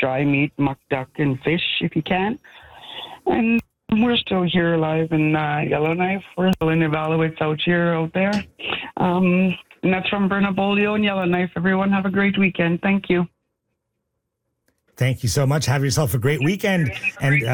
dry meat, muck duck, and fish if you can. And we're still here alive in Yellowknife. We're still in Iqaluit out there. And that's from Bernabolio and Yellowknife. Everyone have a great weekend. Thank you. Thank you so much. Have yourself a great weekend. And